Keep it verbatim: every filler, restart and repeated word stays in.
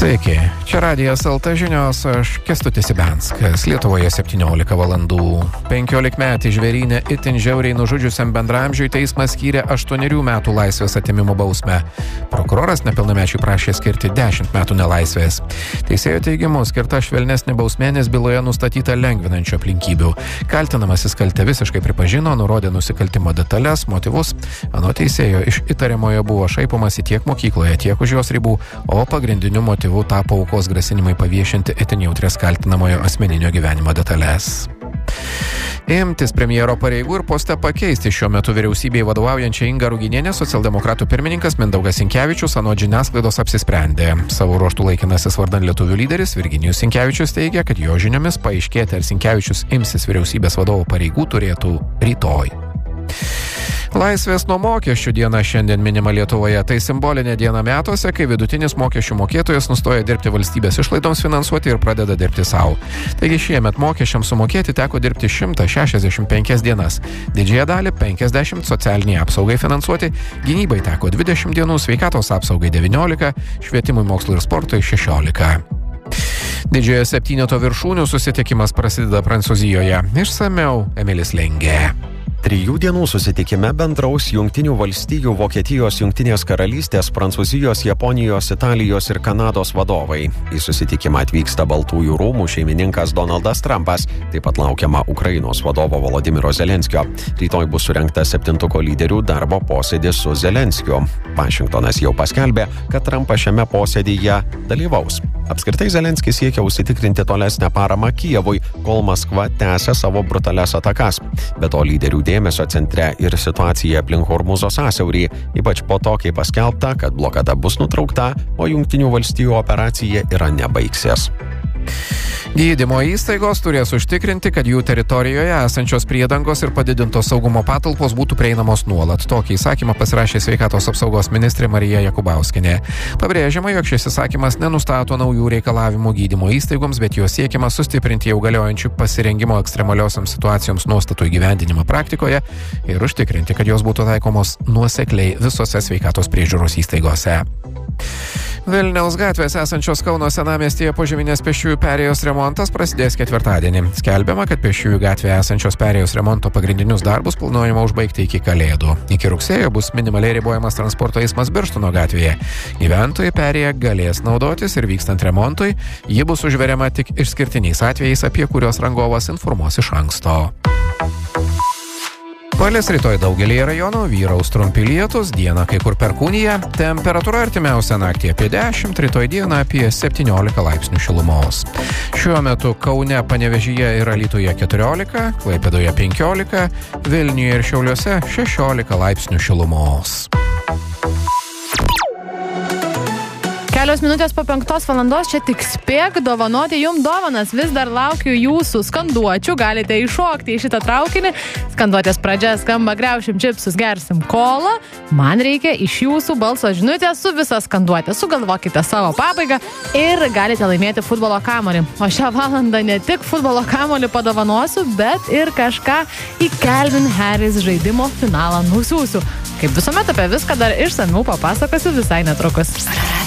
Sveiki, čia Radijas el te žinios, aš Kęstutis Ibenskas. Lietuvoje septyniolika valandų. penkiolikmetį žvėryne itin žiauriai nužudžiusiam bendramžiui teismas skyrė aštuonerių metų laisvės atėmimo bausmę. Prokuroras nepilnamečiui prašė skirti dešimt metų nelaisvės. Teisėjo teigimu skirta švelnesnė bausmė, nes byloje nustatyta lengvinančių aplinkybių. Kaltinamasis kaltę visiškai pripažino, nurodė nusikaltimo detalės, motyvus. Anot teisėjo, iš įtariamojo buvo šaipomasi tiek mokykloje, tiek už jos ribų, o pagrindiniu motyvu tapo aukos grasinimai paviešinti itin jautrias kaltinamojo asmeninio gyvenimo detalės. Imtis premjero pareigų ir poste pakeisti šiuo metu vyriausybėje vadovaujančią Ingą Ruginienę socialdemokratų pirmininkas Mindaugas Sinkevičius anot žiniasklaidos apsisprendė. Savo ruožtų laikinasis vardan lietuvių lyderis Virginijus Sinkevičius teigia, kad jo žiniomis paaiškėti, ar Sinkevičius imsis vyriausybės vadovo pareigų turėtų rytoj. Laisvės nuo mokesčių diena šiandien minima Lietuvoje. Tai simbolinė diena metuose, kai vidutinis mokesčių mokėtojas nustoja dirbti valstybės išlaidoms finansuoti ir pradeda dirbti savo. Taigi šiemet mokesčiams sumokėti teko dirbti šimtą šešiasdešimt penkias dienas. Didžiąją dalį penkiasdešimt socialiniai apsaugai finansuoti, gynybai teko dvidešimt dienų, sveikatos apsaugai devyniolika, švietimui, mokslui ir sportui šešiolika. Didžiojo septyneto viršūnių susitikimas prasideda Prancūzijoje. Išsamiau Emilis Lengė. Trijų dienų susitikime bendraus Jungtinių valstijų, Vokietijos, Jungtinės karalystės, Prancūzijos, Japonijos, Italijos ir Kanados vadovai. Į susitikimą atvyksta Baltųjų rūmų šeimininkas Donaldas Trumpas, taip pat laukiama Ukrainos vadovo Volodymyro Zelenskio. Rytoj bus surengtas septintuko lyderių darbo posėdis su Zelenskiu. Vašingtonas jau paskelbė, kad Trumpas šiame posėdyje dalyvaus. Apskritai Zelenskis siekia užsitikrinti tolesnę paramą Kijevui, kol Maskva tęsia savo brutalias atakas. Be to lyderių dėmesio centre ir situacija aplink Hormūzo sąsiaurį, ypač po to, kai paskelbta, kad blokada bus nutraukta, o Jungtinių valstijų operacija yra nebaigsis. Gydymo įstaigos turės užtikrinti, kad jų teritorijoje esančios priedangos ir padidintos saugumo patalpos būtų prieinamos nuolat. Tokį įsakymą pasirašė sveikatos apsaugos ministrė Marija Jakubauskienė. Pabrėžiama, jog šis įsakymas nenustato naujų reikalavimų gydymo įstaigoms, bet jo siekiama sustiprinti jau galiojančių pasirengimo ekstremaliosioms situacijoms nuostatų įgyvendinimą praktikoje ir užtikrinti, kad jos būtų taikomos nuosekliai visose sveikatos priežiūros įstaigose. Vilniaus gatvės esančios Kauno senamiestyje požeminės pėsčiųjų perėjos remontas prasidės ketvirtadienį. Skelbiama, kad pėsčiųjų gatvėje esančios perėjos remonto pagrindinius darbus planuojama užbaigti iki Kalėdų. Iki rugsėjo bus minimaliai ribojamas transporto eismas Birštono gatvėje. Gyventojai perėją galės naudotis ir vykstant remontui, ji bus užveriama tik išskirtiniais atvejais, apie kurios rangovas informuos iš anksto. Palis rytoj daugelį rajonų, vyraus trumpi lietūs, dieną kai kur perkūnija, temperatūra artimiausią naktį apie dešimt, rytoj dieną apie septyniolika laipsnių šilumos. Šiuo metu Kaune, Panevėžyje ir Alytuje keturiolika, Klaipėdoje penkiolika, Vilniuje ir Šiauliuose šešiolika laipsnių šilumos. Kelios minutės po penktos valandos čia tik spėk dovanoti jums dovanas. Vis dar laukiu jūsų skanduočių. Galite iššokti į šitą traukinį. Skanduotės pradžia skamba griaušim čipsus, gersim kolą. Man reikia iš jūsų balso žinutę su visa skanduotė. Sugalvokite savo pabaigą ir galite laimėti futbolo kamuolį. O šią valandą ne tik futbolo kamuolį padovanosiu, bet ir kažką į Calvin Harris žaidimo finalą nusiųsiu. Kaip visuomet apie viską dar išsamiau papasakosiu visai netrukus.